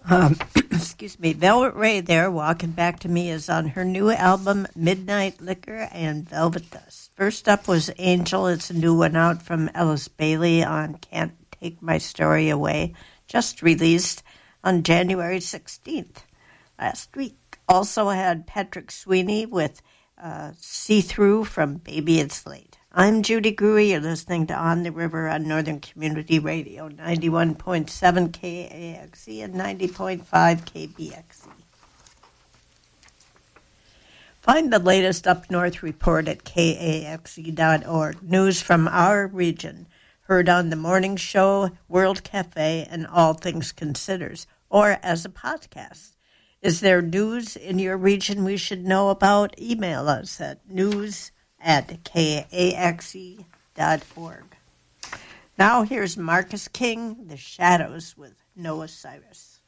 Excuse me, Velvet Ray there, Walking Back to Me, is on her new album, Midnight Liquor and Velvet Dust. First up was Angel. It's a new one out from Ellis Bailey on Can't Take My Story Away, just released on January 16th, last week. Also had Patrick Sweeney with See Through from Baby It's Late. I'm Judy Gruey. You're listening to On the River on Northern Community Radio, 91.7 KAXE and 90.5 KBXE. Find the latest Up North report at KAXE.org. News from our region, heard on The Morning Show, World Cafe, and All Things Considered, or as a podcast. Is there news in your region we should know about? Email us at news@kaxe.org. Now here's Marcus King, The Shadows with Noah Cyrus.